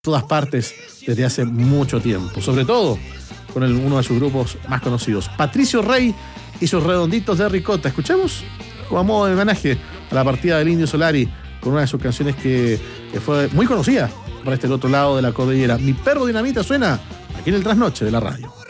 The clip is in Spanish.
todas partes desde hace mucho tiempo, sobre todo con uno de sus grupos más conocidos, Patricio Rey y sus Redonditos de Ricota. Escuchemos como a modo de homenaje a la partida del Indio Solari con una de sus canciones que fue muy conocida para este otro lado de la cordillera. Mi Perro Dinamita suena aquí en el Trasnoche de la radio.